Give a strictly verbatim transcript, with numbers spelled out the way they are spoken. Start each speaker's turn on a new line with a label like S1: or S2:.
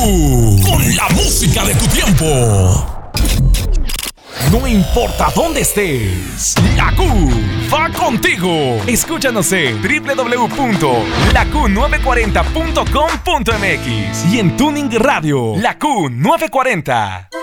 S1: con la música de tu tiempo. No importa dónde estés, la Q va contigo. Escúchanos en doble u doble u doble u punto la q nueve cuarenta punto com punto m x y en Tuning Radio, La Q nueve cuarenta.